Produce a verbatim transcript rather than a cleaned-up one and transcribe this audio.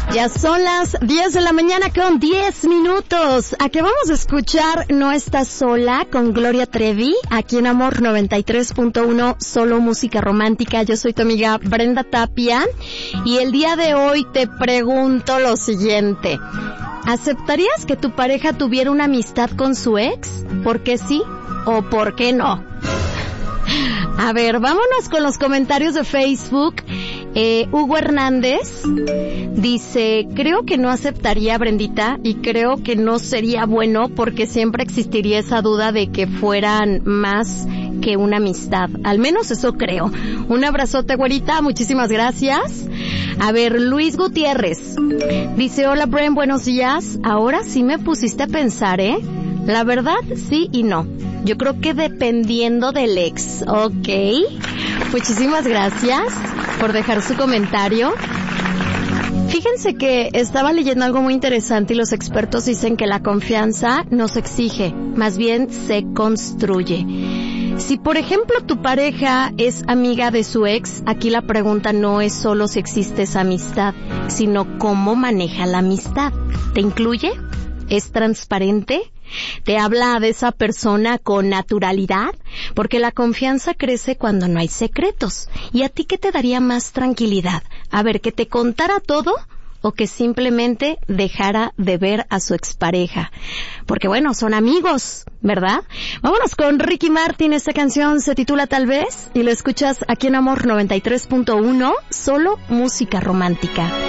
Ya son las diez de la mañana con diez minutos. ¿A qué vamos a escuchar No Estás Sola con Gloria Trevi? Aquí en Amor noventa y tres punto uno, solo música romántica. Yo soy tu amiga Brenda Tapia y el día de hoy te pregunto lo siguiente. ¿Aceptarías que tu pareja tuviera una amistad con su ex? ¿Por qué sí o por qué no? A ver, vámonos con los comentarios de Facebook. Eh, Hugo Hernández dice, creo que no aceptaría, Brendita, y creo que no sería bueno porque siempre existiría esa duda de que fueran más que una amistad. Al menos eso creo. Un abrazote, güerita, muchísimas gracias. A ver, Luis Gutiérrez dice, hola, Bren, buenos días. Ahora sí me pusiste a pensar, ¿eh? La verdad, sí y no. Yo creo que dependiendo del ex. Ok. Muchísimas gracias por dejar su comentario. Fíjense que estaba leyendo algo muy interesante y los expertos dicen que la confianza no se exige, más bien se construye. Si, por ejemplo, tu pareja es amiga de su ex, aquí la pregunta no es solo si existe esa amistad, sino cómo maneja la amistad. ¿Te incluye? ¿Es transparente? ¿Te habla de esa persona con naturalidad? Porque la confianza crece cuando no hay secretos. ¿Y a ti qué te daría más tranquilidad? A ver, ¿que te contara todo o que simplemente dejara de ver a su expareja? Porque bueno, son amigos, ¿verdad? Vámonos con Ricky Martin. Esta canción se titula Tal vez y lo escuchas aquí en Amor noventa y tres punto uno, solo música romántica.